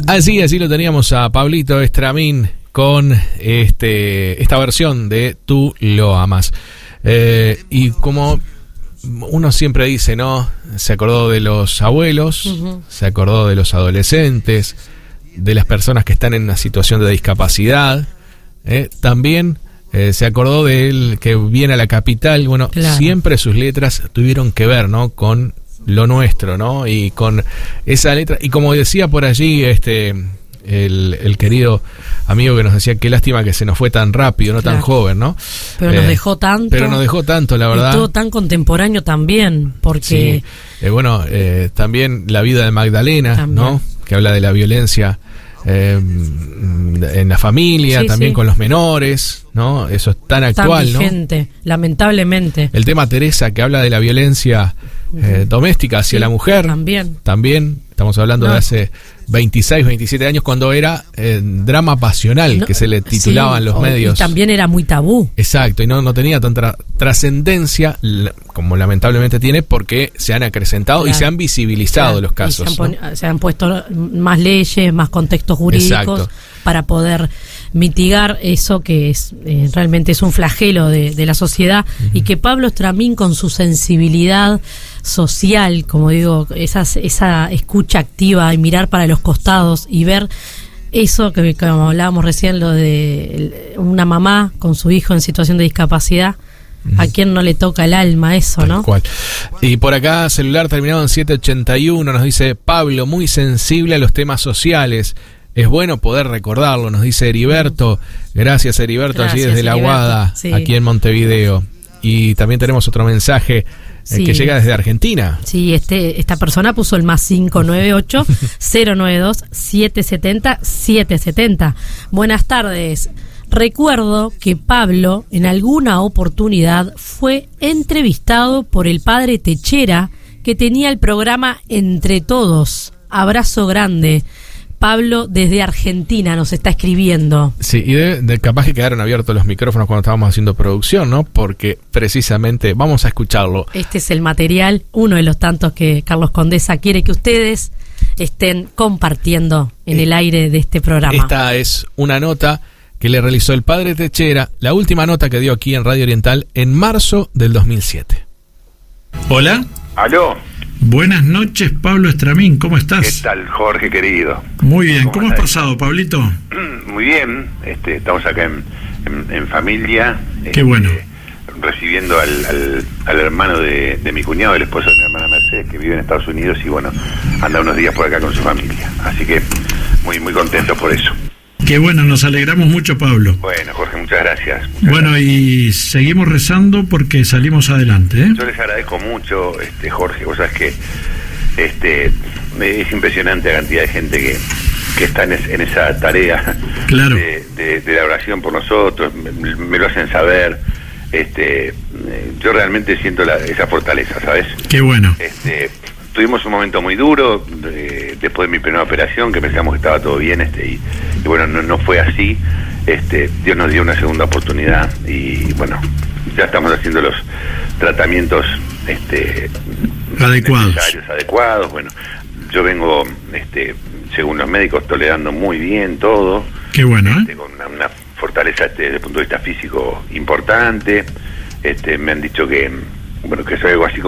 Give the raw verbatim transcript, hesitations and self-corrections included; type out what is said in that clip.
Así, así lo teníamos a Pablito Estramín con este esta versión de Tú lo amas. Eh, y como uno siempre dice, ¿no? Se acordó de los abuelos, uh-huh. se acordó de los adolescentes, de las personas que están en una situación de discapacidad. Eh, también eh, se acordó de él que viene a la capital. Bueno, claro. Siempre sus letras tuvieron que ver, ¿no? Con lo nuestro, ¿no? Y con esa letra, y como decía por allí este el, el querido amigo que nos decía, qué lástima que se nos fue tan rápido, no claro. tan joven, ¿no? Pero eh, nos dejó tanto. Pero nos dejó tanto, la verdad. Y todo tan contemporáneo también, porque... Sí. Eh, bueno, eh, también la vida de Magdalena, también. ¿no? Que habla de la violencia eh, en la familia, sí, también sí. con los menores, ¿no? Eso es tan actual, tan vigente, ¿no? Lamentablemente. El tema Teresa, que habla de la violencia eh, doméstica hacia sí, la mujer. También. También, estamos hablando no. de hace veintiséis, veintisiete años, cuando era eh, drama pasional, no, que se le titulaban sí, los medios. Y también era muy tabú. Exacto, y no, no tenía tanta trascendencia como lamentablemente tiene, porque se han acrecentado claro. y se han visibilizado claro. los casos. Se han, ¿no? se han puesto más leyes, más contextos jurídicos Exacto. para poder mitigar eso que es eh, realmente es un flagelo de, de la sociedad, uh-huh. y que Pablo Estramín, con su sensibilidad social, como digo, esas, esa escucha activa y mirar para los costados y ver eso que, como hablábamos recién, lo de una mamá con su hijo en situación de discapacidad, uh-huh. a quien no le toca el alma eso, Tal ¿no? Cual. Y por acá, celular terminado en siete ochenta y uno, nos dice Pablo, muy sensible a los temas sociales. Es bueno poder recordarlo, nos dice Heriberto. Gracias, Heriberto, Gracias, allí desde Heriberto. La Aguada, sí. aquí en Montevideo. Y también tenemos otro mensaje sí. eh, que llega desde Argentina. Sí, este esta persona puso el más cinco nueve ocho, cero nueve dos, siete siete cero, siete siete cero. Buenas tardes. Recuerdo que Pablo en alguna oportunidad fue entrevistado por el padre Techera, que tenía el programa Entre Todos. Abrazo grande. Pablo desde Argentina nos está escribiendo. Sí, y de, de capaz que quedaron abiertos los micrófonos cuando estábamos haciendo producción, ¿no? Porque precisamente vamos a escucharlo. Este es el material, uno de los tantos que Carlos Condesa quiere que ustedes estén compartiendo en eh, el aire de este programa. Esta es una nota que le realizó el padre Techera, la última nota que dio aquí en Radio Oriental en marzo del dos mil siete. Hola. Aló. Buenas noches, Pablo Estramín, ¿cómo estás? ¿Qué tal, Jorge, querido? Muy bien, ¿cómo, ¿cómo has pasado, Pablito? Muy bien, este, estamos acá en, en, en familia. Qué este, bueno. Recibiendo al, al, al hermano de, de mi cuñado, el esposo de mi hermana Mercedes, que vive en Estados Unidos y bueno, anda unos días por acá con su familia. Así que muy, muy contento por eso. Qué bueno, nos alegramos mucho, Pablo. Bueno, Jorge, muchas gracias. Muchas bueno, gracias. Y seguimos rezando porque salimos adelante, ¿eh? Yo les agradezco mucho, este Jorge, vos sabés que este es impresionante la cantidad de gente que, que está en, es, en esa tarea claro. de, de, de la oración por nosotros, me, me lo hacen saber, este yo realmente siento la, esa fortaleza, ¿sabes? Qué bueno. Este, tuvimos un momento muy duro de, después de mi primera operación, que pensamos que estaba todo bien, este y, y bueno, no, no fue así. Este, Dios nos dio una segunda oportunidad y bueno, ya estamos haciendo los tratamientos este, adecuados. necesarios, adecuados. Bueno, yo vengo, este, según los médicos, tolerando muy bien todo. Qué bueno, ¿eh? Este, con una, una fortaleza este, desde el punto de vista físico importante. Este, me han dicho que, bueno, que soy algo así como